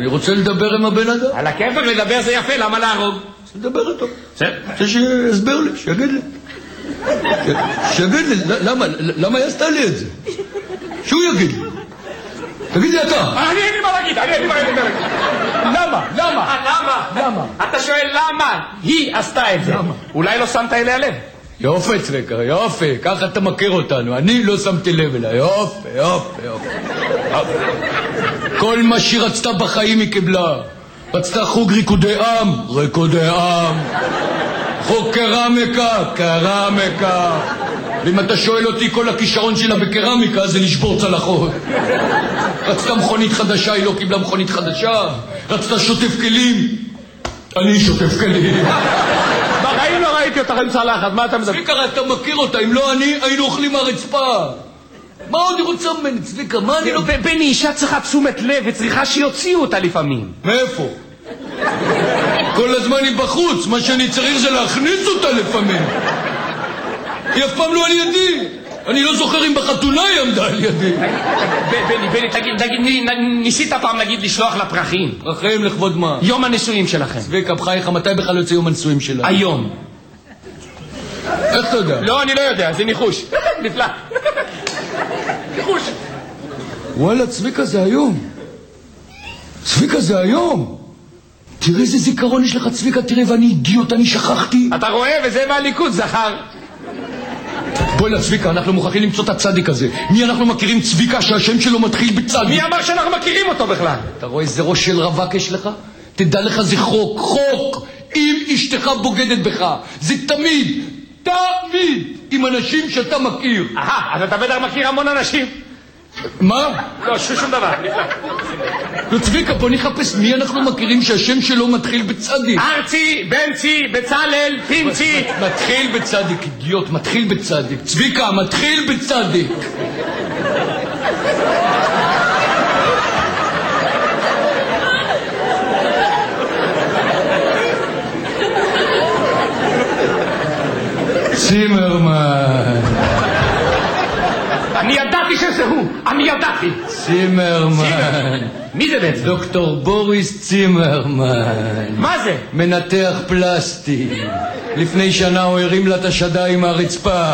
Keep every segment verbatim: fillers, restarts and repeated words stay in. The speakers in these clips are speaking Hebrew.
אני רוצה לדבר עם הבן אדם. על הכיפק לדבר זה יפה, למה להרוג? לדבר איתו. רוצה שיסבר לי, שיגיד לי. שיגיד לי, למה, למה היא עשתה לי את זה? שהוא יגיד לי. תגיד לי אתה. אני אין לי מה להגיד, אני אין לי מה להגיד. למה? למה? למה? למה? אתה שואל למה היא עשתה את זה. אולי לא שמת אליה לב. יופי צביקה, יופי, ככה אתה מכיר אותנו. אני לא שמתי לב אליה. יופי, יופי, יופי. כל מה שהיא רצתה בחיים היא קיבלה. רצתה חוג ריקודי עם, ריקודי עם. חוג קרמיקה, קרמיקה. ואם אתה שואל אותי, כל הכישרון שלה בקרמיקה זה לשבור צלחות. רצתה מכונית חדשה, היא לא קיבלה מכונית חדשה. רצתה שוטף כלים, אני שוטף כלים. בחיים לא ראיתי אותך עם צלחת, מה אתה מדבר? צביקה, אתה מכיר אותה, אם לא אני, היינו אוכלים מהרצפה. מה עוד היא רוצה ממני, צביקה? מה אני לא... בני, אישה צריכה תשומת לב וצריכה שיוציאו אותה לפעמים. מאיפה? כל הזמן היא בחוץ, מה שאני צריך זה להכניס אותה לפעמים. היא אף פעם לא על ידי. אני לא זוכר אם בחתונה היא עמדה על ידי. בני, בני, תגיד, תגיד, ניסית פעם נגיד לשלוח לה פרחים? פרחים לכבוד מה? יום הנישואים שלכם. צביקה, בחייך, מתי בכלל יוצא יום הנישואים שלה? היום. איך אתה יודע? לא, אני לא יודע, זה ניחוש. נפלא. ניחוש. וואלה, צביקה, זה היום. צביקה, זה היום. תראה איזה זיכרון יש לך, צביקה, תראה, ואני אידיוט, אני שכחתי. אתה רואה, וזה מהליכוד, זכר. בואי לצביקה, אנחנו מוכרחים למצוא את הצדיק הזה. מי אנחנו מכירים צביקה שהשם שלו מתחיל בצדיק? מי אמר שאנחנו מכירים אותו בכלל? אתה רואה איזה ראש של רווק יש לך? תדע לך, זה חוק, חוק. אם אשתך בוגדת בך, זה תמיד, תמיד, עם אנשים שאתה מכיר. אהה, אז אתה בטח מכיר המון אנשים. מה? לא, שום דבר, נפלא. לא, צביקה, בוא נחפש מי אנחנו מכירים שהשם שלו מתחיל בצדיק. ארצי, בנצי, בצלל, פינצי. מתחיל בצדיק, אידיוט, מתחיל בצדיק. צביקה, מתחיל בצדיק. צימרמן. אני ידעתי שזה הוא, אני ידעתי. צימרמן. מי זה בעצם? דוקטור בוריס צימרמן. מה זה? מנתח פלסטי. לפני שנה הוא הרים לה את השדיים מהרצפה.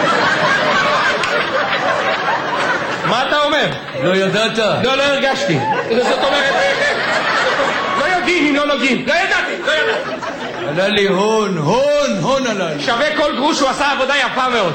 מה אתה אומר? לא ידעת? לא, לא הרגשתי. זאת אומרת, לא יודעים אם לא נוגעים. לא ידעתי, לא ידעתי. עלה לי הון, הון, הון עלה לי. שווה כל גרוש, הוא עשה עבודה יפה מאוד.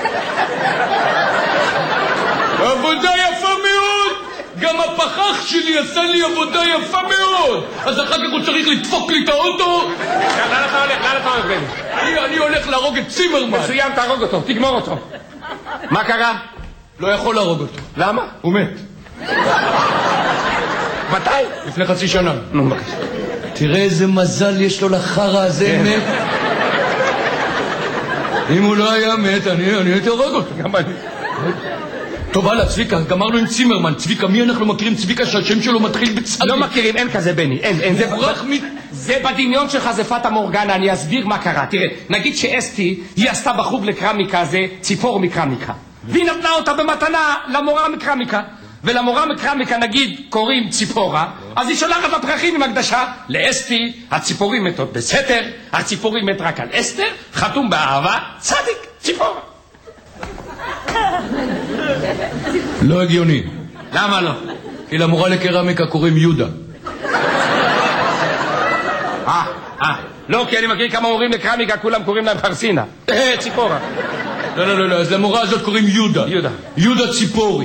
עבודה יפה מאוד! גם הפחח שלי עשה לי עבודה יפה מאוד! אז אחר כך הוא צריך לדפוק לי את האוטו? לאן אתה הולך? לאן אתה הולך, בני? אני הולך להרוג את צימרמן. מצוין, תהרוג אותו, תגמור אותו. מה קרה? לא יכול להרוג אותו. למה? הוא מת. מתי? לפני חצי שנה. נו, בבקשה. תראה איזה מזל יש לו לחרא הזה, מת. אם הוא לא היה מת, אני הייתי הורג אותו. גם אני. טוב, הלאה, צביקה, גמרנו עם צימרמן. צביקה, מי אנחנו מכירים צביקה שהשם שלו מתחיל בצדיק? לא מכירים, אין כזה, בני, אין, אין. זה בדמיון שלך, זה פטה מורגנה, אני אסביר מה קרה. תראה, נגיד שאסתי, היא עשתה בחוג לקרמיקה, זה ציפור מקרמיקה. והיא נתנה אותה במתנה למורה מקרמיקה. ולמורה מקרמיקה, נגיד, קוראים ציפורה, אז היא שולחת לפרחים עם הקדשה. לאסתי, הציפורים מתות בסתר, הציפורים מת רק על אסתר, חתום באהבה, צדיק, ציפורה. לא הגיוני. למה לא? כי למורה לקרמיקה קוראים יהודה. אה, אה. לא, כי אני מכיר כמה מורים לקרמיקה, כולם קוראים להם פרסינה. אה, ציפורה. לא, לא, לא, לא, אז למורה הזאת קוראים יהודה. יהודה. יהודה ציפורי.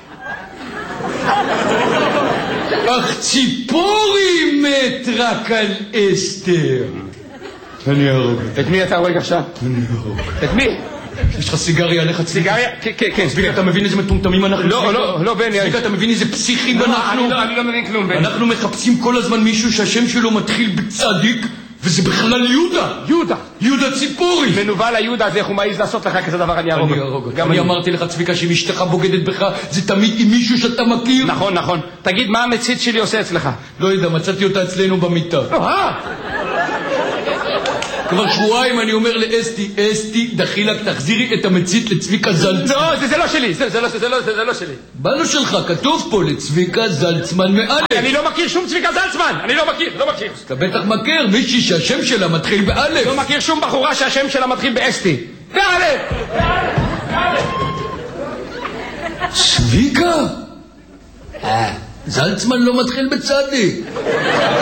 אך ציפורי מת רק על אסתר. אני ארוג. את מי אתה רואה עכשיו? אני ארוג. את מי? יש לך סיגריה עליך? סיגריה? כן, כן. צביקה, אתה מבין איזה מטומטמים אנחנו? לא, לא, לא, בני. צביקה, אתה מבין איזה פסיכים אנחנו? אני לא מבין כלום, בני. אנחנו מחפשים כל הזמן מישהו שהשם שלו מתחיל בצדיק, וזה בכלל יהודה. יהודה. יהודה ציפורי. מנוול היהודה הזה, איך הוא מעיז לעשות לך כזה דבר, אני ארוג. אני ארוג. אני אמרתי לך, צביקה, שאם אשתך בוגדת בך, זה תמיד עם מישהו שאתה מכיר. נכון, נכון. תגיד, מה המצית שלי עושה אצלך? לא יודע, מצאתי אותה אצלנו במיטה. אה! כבר שבועיים אני אומר לאסתי, אסתי, דחילק, תחזירי את המצית לצביקה זלצמן. לא, זה לא שלי, זה לא שלי. בנו שלך, כתוב פה לצביקה זלצמן מאלף. אני לא מכיר שום צביקה זלצמן, אני לא מכיר, לא מכיר. אתה בטח מכיר מישהי שהשם שלה מתחיל באלף. לא מכיר שום בחורה שהשם שלה מתחיל באסתי. באלף! צביקה? זלצמן לא מתחיל בצדי.